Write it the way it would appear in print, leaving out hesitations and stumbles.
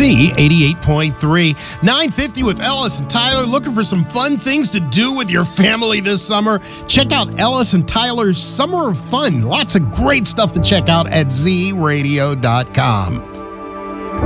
Z88.3. 950 with Ellis and Tyler. Looking for some fun things to do with your family this summer? Check out Ellis and Tyler's Summer of Fun. Lots of great stuff to check out at zradio.com.